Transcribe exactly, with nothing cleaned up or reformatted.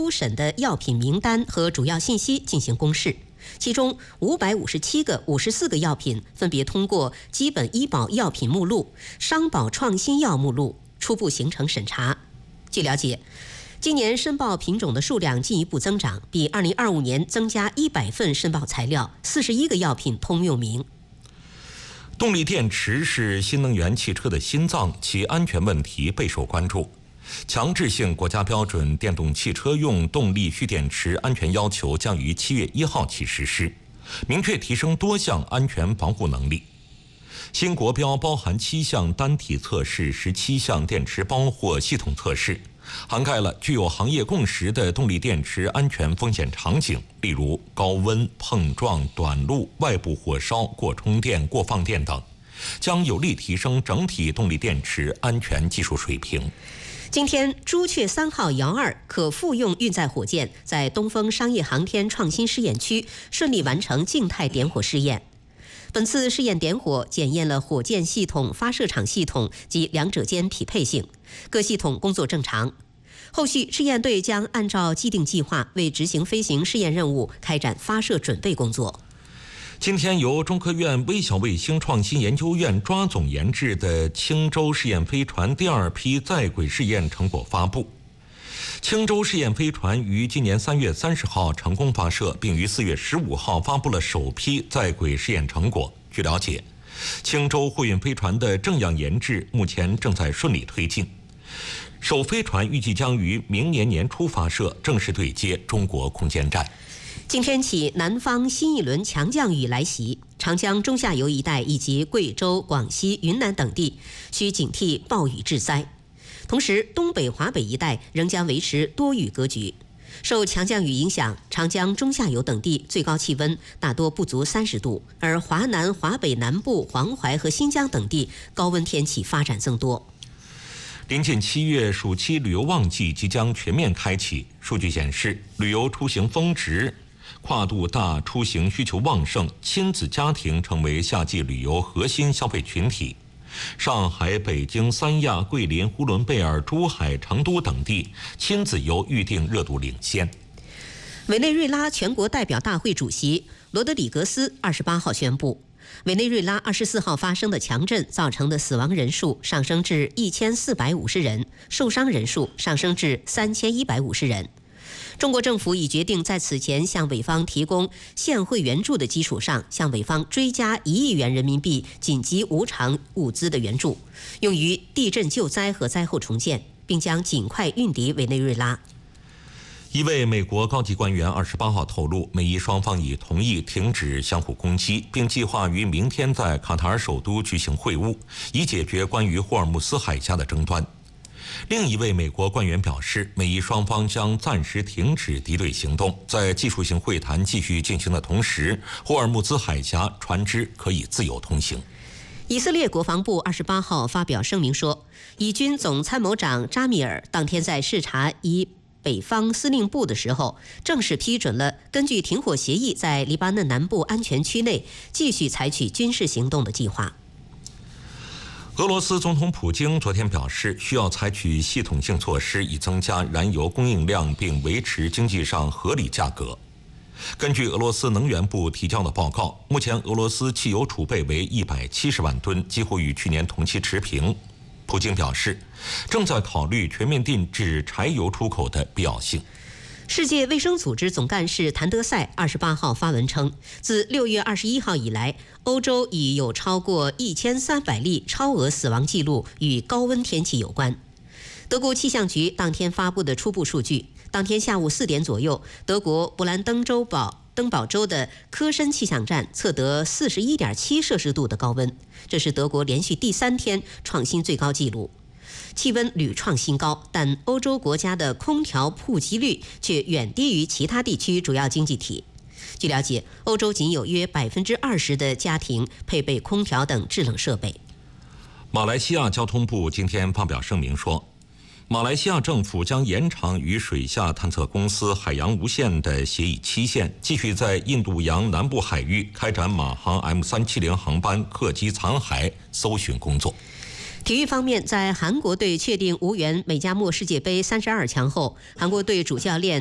初审的药品名单和主要信息进行公示。其中五百五十七个、五十四个药品分别通过基本医保药品目录、商保创新药目录初步形成审查。据了解，今年申报品种的数量进一步增长，比二零二五年增加一百份申报材料，四十一个药品通用名。 动力电池是新能源汽车的心脏，其安全问题备受关注。强制性国家标准电动汽车用动力蓄电池安全要求将于七月一号起实施，明确提升多项安全防护能力。新国标包含七项单体测试、十七项电池包或系统测试，涵盖了具有行业共识的动力电池安全风险场景，例如高温、碰撞、短路、外部火烧、过充电、过放电等，将有力提升整体动力电池安全技术水平。 今天，朱雀三号遥二可复用运载火箭在东风商业航天创新试验区顺利完成静态点火试验。本次试验点火检验了火箭系统、发射场系统及两者间匹配性，各系统工作正常。后续试验队将按照既定计划为执行飞行试验任务开展发射准备工作。 今天由中科院微小卫星创新研究院抓总研制的青州试验飞船第二批在轨试验成果发布。青州试验飞船于今年三月三十号成功发射，并于四月十五号发布了首批在轨试验成果。据了解，青州货运飞船的正样研制目前正在顺利推进，首飞船预计将于明年年初发射，正式对接中国空间站。 今天起，南方新一轮强降雨来袭，长江中下游一带以及贵州、广西、云南等地需警惕暴雨致灾。同时，东北、华北一带仍将维持多雨格局。受强降雨影响，长江中下游等地最高气温大多不足三十度，而华南、华北南部、黄淮和新疆等地高温天气发展增多。 临近七月，暑期旅游旺季即将全面开启。数据显示，旅游出行峰值，跨度大、出行需求旺盛，亲子家庭成为夏季旅游核心消费群体。上海、北京、三亚、桂林、呼伦贝尔、珠海、成都等地亲子游预订热度领先。 委内瑞拉全国代表大会主席罗德里格斯二十八号宣布，委内瑞拉二十四号发生的强震造成的死亡人数上升至一千四百五十人，受伤人数上升至三千一百五十人。中国政府已决定在此前向委方提供现汇援助的基础上，向委方追加一亿元人民币紧急无偿物资的援助，用于地震救灾和灾后重建，并将尽快运抵委内瑞拉。 一位美国高级官员二十八号透露，美伊双方已同意停止相互攻击，并计划于明天在卡塔尔首都举行会晤，以解决关于霍尔木斯海峡的争端。另一位美国官员表示，美伊双方将暂时停止敌对行动，在技术性会谈继续进行的同时，霍尔木兹海峡船只可以自由通行。 以色列国防部二十八号发表声明说，以军总参谋长扎米尔当天在视察以北方司令部的时候，正式批准了根据停火协议在黎巴嫩南部安全区内继续采取军事行动的计划。 俄罗斯总统普京昨天表示，需要采取系统性措施，以增加燃油供应量，并维持经济上合理价格。根据俄罗斯能源部提交的报告，目前俄罗斯汽油储备为一百七十万吨，几乎与去年同期持平。普京表示，正在考虑全面禁止柴油出口的必要性。 世界卫生组织总干事谭德赛二十八号发文称，自六月二十一号以来，欧洲已有超过一千三百例超额死亡记录与高温天气有关。德国气象局当天发布的初步数据，当天下午四点左右，德国勃兰登州堡登堡州的科申气象站测得四十一点七摄氏度的高温，这是德国连续第三天创新最高纪录。气温屡创新高，但欧洲国家的空调普及率却远低于其他地区主要经济体。据了解，欧洲仅有约百分之二十的家庭配备空调等制冷设备。 马来西亚交通部今天发表声明说，马来西亚政府将延长与水下探测公司海洋无限的协议期限，继续在印度洋南部海域开展马航 M 三七零航班客机残骸搜寻工作。 体育方面，在韩国队确定无缘美加墨世界杯三十二强后，韩国队主教练